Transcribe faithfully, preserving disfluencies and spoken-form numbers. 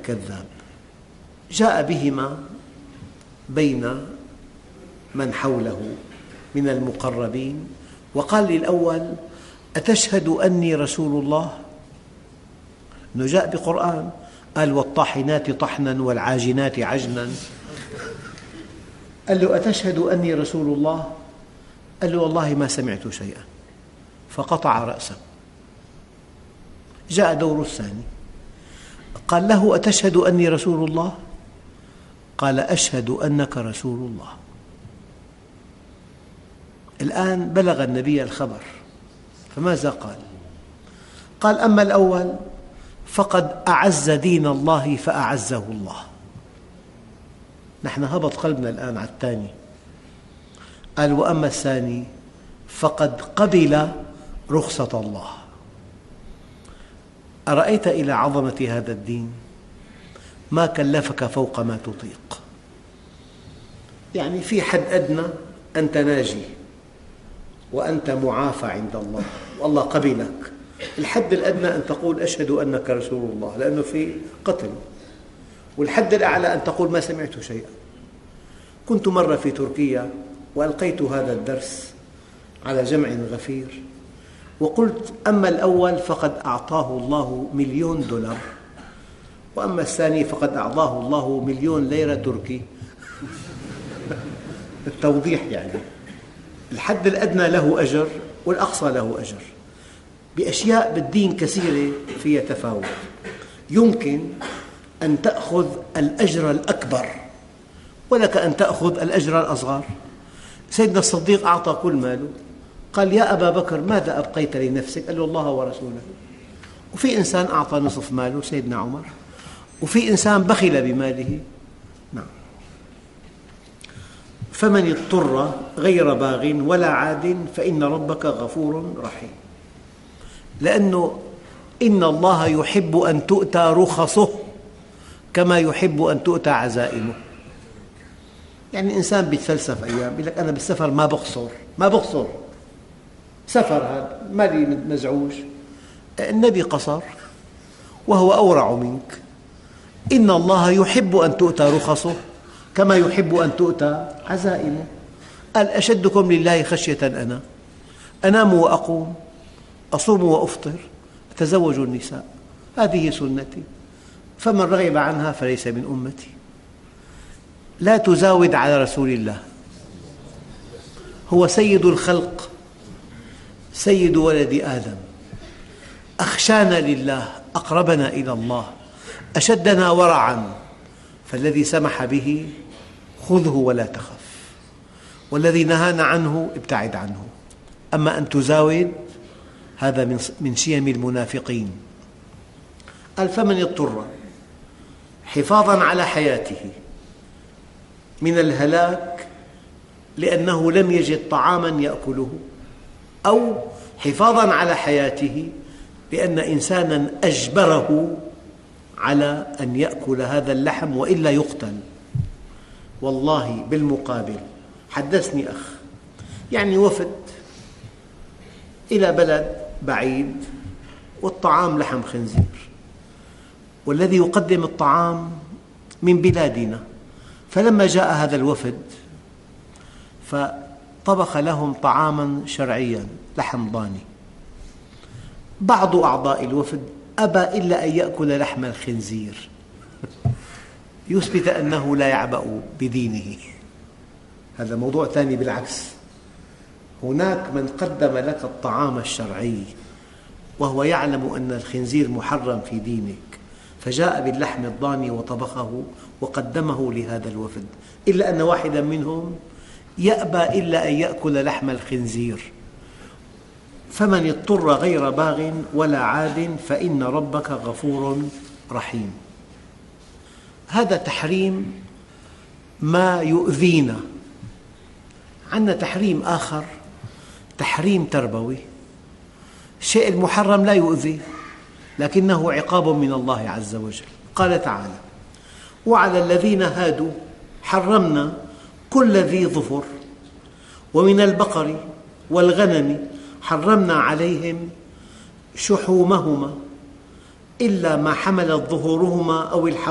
الكذاب. جاء بهما بين من حوله من المقربين وقال للأول: أتشهد أني رسول الله؟ أنه جاء بقرآن، قال: والطاحنات طحنا والعاجنات عجنا. قال له: أتشهد أني رسول الله؟ قال له: والله ما سمعت شيئا، فقطع رأسه. جاء دور الثاني، قال له: أتشهد أني رسول الله؟ قال: أشهد أنك رسول الله. الآن بلغ النبي الخبر، فماذا قال؟ قال: أما الأول فقد أعز دين الله فأعزه الله. نحن هبط قلبنا الآن على الثاني. قال: وأما الثاني فقد قبل رخصة الله. أرأيت إلى عظمة هذا الدين؟ ما كلفك فوق ما تطيق. يعني في حد أدنى أنت ناجي وأنت معافى عند الله والله قبلك. الحد الأدنى أن تقول: أشهد أنك رسول الله، لأنه في قتل. والحد الأعلى أن تقول: ما سمعت شيئا. كنت مرة في تركيا وألقيت هذا الدرس على جمع غفير، وقلت: أما الأول فقد أعطاه الله مليون دولار، وأما الثاني فقد أعطاه الله مليون ليرة تركي. التوضيح يعني الحد الأدنى له أجر والأقصى له أجر. بأشياء بالدين كثيرة فيها تفاوت. يمكن أن تأخذ الأجر الأكبر ولك أن تأخذ الأجر الأصغر. سيدنا الصديق أعطى كل ماله، قال: يا أبا بكر ماذا أبقيت لنفسك؟ قال له: الله ورسوله. وفي إنسان أعطى نصف ماله، سيدنا عمر. وفي إنسان بخل بماله. نعم. فمن اضطر غير باغ ولا عاد فإن ربك غفور رحيم. لأنه إن الله يحب أن تؤتى رخصه كما يحب أن تؤتى عزائمه. يعني إنسان بيتفلسف أيام، يقول لك: أنا بالسفر ما بقصر ما بقصر سفر، هذا مالي مزعوج. النبي قصر وهو أورع منك. إن الله يحب أن تؤتى رخصه كما يحب أن تؤتى عزائمه. قال: أشدكم لله خشية أنا أنام وأقوم، أصوم وأفطر، أتزوج النساء، هذه سنتي، فمن رغب عنها فليس من أمتي. لا تزاود على رسول الله، هو سيد الخلق، سيد ولد آدم، أخشانا لله، أقربنا إلى الله، أشدنا ورعا، فالذي سمح به خذه ولا تخف، والذي نهانا عنه ابتعد عنه. أما أن تزاود هذا من شيم المنافقين. قال: فمن اضطر حفاظا على حياته من الهلاك لأنه لم يجد طعاما يأكله، أو حفاظا على حياته لأن إنسانا أجبره على أن يأكل هذا اللحم وإلا يقتل. والله بالمقابل حدثني أخ، يعني وفد إلى بلد بعيد والطعام لحم خنزير، والذي يقدم الطعام من بلادنا. فلما جاء هذا الوفد فطبخ لهم طعاما شرعيا، لحم ضاني. بعض أعضاء الوفد أبى إلا أن يأكل لحم الخنزير يثبت أنه لا يعبأ بدينه. هذا موضوع ثاني. بالعكس، هناك من قدم لك الطعام الشرعي وهو يعلم أن الخنزير محرم في دينك، فجاء باللحم الضاني وطبخه وقدمه لهذا الوفد، إلا أن واحدا منهم يأبى إلا أن يأكل لحم الخنزير. فمن اضطر غير باغ ولا عاد فإن ربك غفور رحيم. هذا تحريم ما يؤذينا. عندنا تحريم آخر، تحريم تربوي. الشيء المحرم لا يؤذي لكنه عقاب من الله عز وجل. قال تعالى: وعلى الذين هادوا حرمنا كل ذي ظفر، ومن البقر والغنم حرمنا عليهم شحومهما إلا ما حملت ظهورهما أو الحوايا